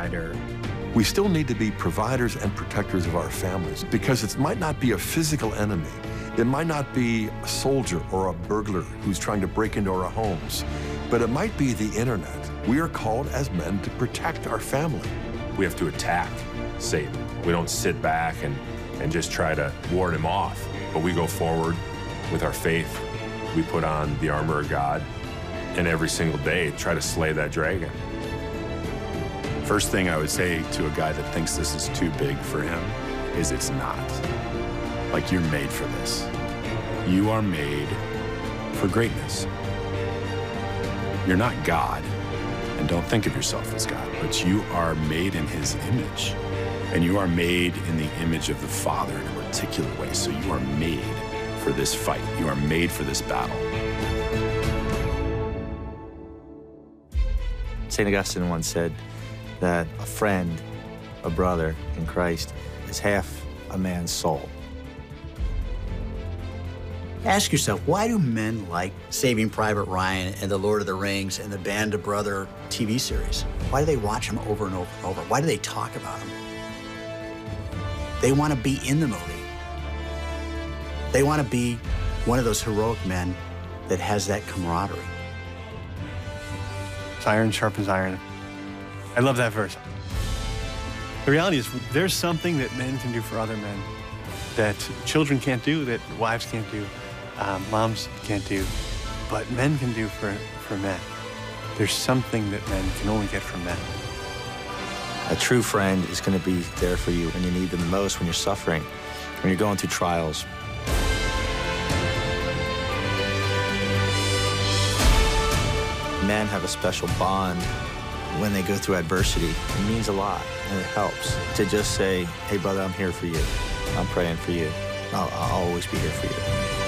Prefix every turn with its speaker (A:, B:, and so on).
A: provider.
B: We still need to be providers and protectors of our families because it might not be a physical enemy. It might not be a soldier or a burglar who's trying to break into our homes, but it might be the internet. We are called as men to protect our family.
C: We have to attack Satan. We don't sit back and just try to ward him off, but we go forward with our faith. We put on the armor of God, and every single day try to slay that dragon.
D: First thing I would say to a guy that thinks this is too big for him is it's not. Like, you're made for this. You are made for greatness. You're not God, and don't think of yourself as God, but you are made in his image. And you are made in the image of the Father in a particular way. So you are made for this fight. You are made for this battle.
E: St. Augustine once said that a friend, a brother in Christ, is half a man's soul.
A: Ask yourself, why do men like Saving Private Ryan and The Lord of the Rings and the Band of Brothers TV series? Why do they watch them over and over and over? Why do they talk about them? They want to be in the movie. They want to be one of those heroic men that has that camaraderie.
F: Iron sharpens iron. I love that verse. The reality is there's something that men can do for other men that children can't do, that wives can't do, moms can't do, but men can do for men. There's something that men can only get from men.
E: A true friend is going to be there for you when you need them the most, when you're suffering, when you're going through trials. Men have a special bond when they go through adversity. It means a lot, and it helps to just say, hey, brother, I'm here for you. I'm praying for you. I'll always be here for you.